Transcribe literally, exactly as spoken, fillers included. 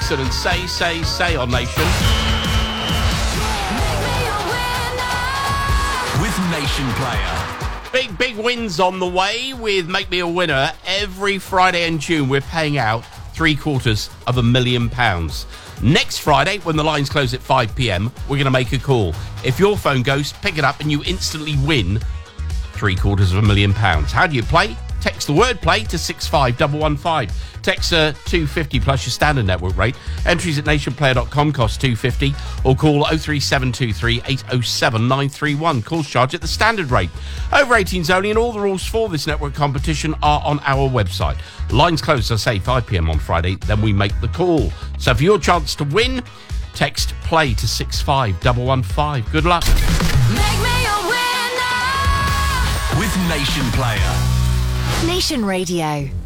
Jackson and Say, Say, Say on Nation. With Nation Player. Big, big wins on the way with Make Me a Winner. Every Friday in June, we're paying out three quarters of a million pounds. Next Friday, when the lines close at five p.m, we're going to make a call. If your phone goes, pick it up and you instantly win three quarters of a million pounds. How do you play? Text the word play to six five one one five. Text uh, two fifty plus your standard network rate. Entries at nationplayer dot com cost two fifty, or call oh three seven two three eight oh seven nine three one. Calls charged at the standard rate. Over eighteens only, and all the rules for this network competition are on our website. Lines close, I say, five p.m. on Friday, then we make the call. So for your chance to win, text play to six five one one five. Good luck. Make me a winner with Nation Player. Nation Radio.